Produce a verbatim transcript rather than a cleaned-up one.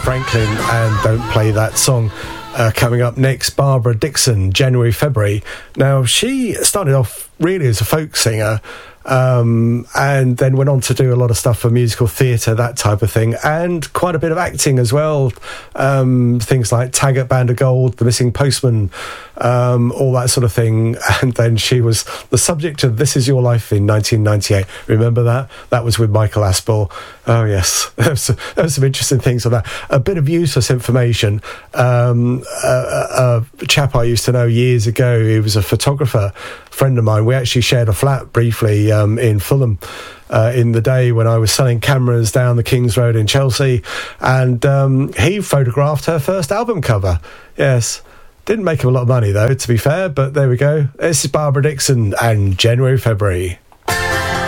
Franklin and Don't Play That Song. Uh, coming up next, Barbara Dickson, January, February. Now, she started off really as a folk singer, um, and then went on to do a lot of stuff for musical theatre, that type of thing, and quite a bit of acting as well. Um, things like Taggart, Band of Gold, The Missing Postman, um, all that sort of thing. And then she was the subject of This Is Your Life in nineteen ninety-eight. Remember that? That was with Michael Aspel. Oh, yes. There was, there was some interesting things on that. A bit of useless information. Um, a, a, a chap I used to know years ago, he was a photographer, friend of mine. We actually shared a flat briefly um, in Fulham uh, in the day when I was selling cameras down the King's Road in Chelsea, and um, he photographed her first album cover. Yes. Didn't make him a lot of money, though, to be fair, but there we go. This is Barbara Dickson and January, February.